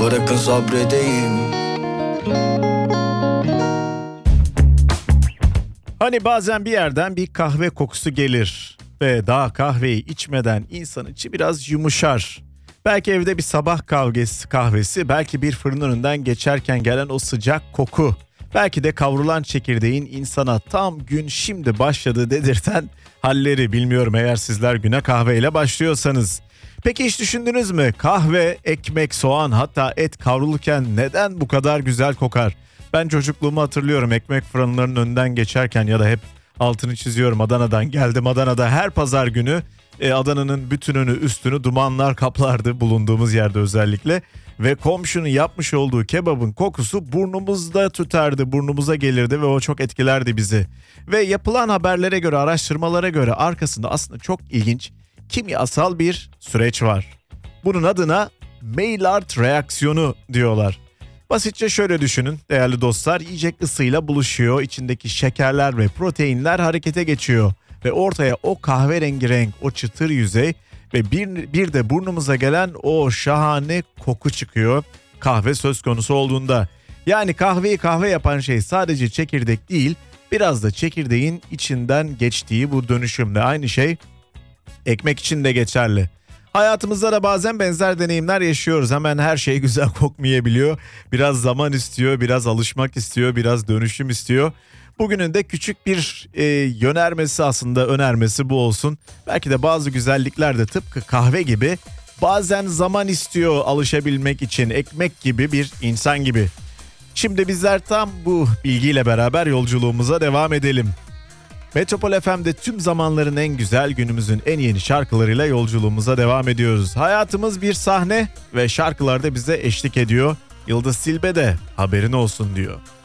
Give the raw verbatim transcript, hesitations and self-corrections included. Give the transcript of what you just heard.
bırakın sabredeyim. Hani bazen bir yerden bir kahve kokusu gelir ve daha kahveyi içmeden insanın içi biraz yumuşar. Belki evde bir sabah kahvesi, kahvesi, belki bir fırının önünden geçerken gelen o sıcak koku, belki de kavrulan çekirdeğin insana tam gün şimdi başladı dedirten halleri, bilmiyorum eğer sizler güne kahveyle başlıyorsanız. Peki hiç düşündünüz mü? Kahve, ekmek, soğan, hatta et kavrulurken neden bu kadar güzel kokar? Ben çocukluğumu hatırlıyorum, ekmek fırınlarının önünden geçerken ya da hep altını çiziyorum, Adana'dan geldim. Adana'da her pazar günü e, Adana'nın bütün önü üstünü dumanlar kaplardı, bulunduğumuz yerde özellikle. Ve komşunun yapmış olduğu kebabın kokusu burnumuzda tüterdi, burnumuza gelirdi ve o çok etkilerdi bizi. Ve yapılan haberlere göre, araştırmalara göre arkasında aslında çok ilginç kimyasal bir süreç var. Bunun adına Maillard reaksiyonu diyorlar. Basitçe şöyle düşünün değerli dostlar, yiyecek ısıyla buluşuyor, içindeki şekerler ve proteinler harekete geçiyor ve ortaya o kahverengi renk, o çıtır yüzey ve bir, bir de burnumuza gelen o şahane koku çıkıyor kahve söz konusu olduğunda. Yani kahveyi kahve yapan şey sadece çekirdek değil, biraz da çekirdeğin içinden geçtiği bu dönüşümle aynı şey ekmek için de geçerli. Hayatımızda da bazen benzer deneyimler yaşıyoruz. Hemen her şey güzel kokmayabiliyor. Biraz zaman istiyor, biraz alışmak istiyor, biraz dönüşüm istiyor. Bugünün de küçük bir e, yönermesi, aslında önermesi bu olsun. Belki de bazı güzellikler de tıpkı kahve gibi bazen zaman istiyor alışabilmek için, ekmek gibi, bir insan gibi. Şimdi bizler tam bu bilgiyle beraber yolculuğumuza devam edelim. Metropol F M'de tüm zamanların en güzel, günümüzün en yeni şarkılarıyla yolculuğumuza devam ediyoruz. Hayatımız bir sahne ve şarkılar da bize eşlik ediyor. Yıldız Tilbe de haberin olsun diyor.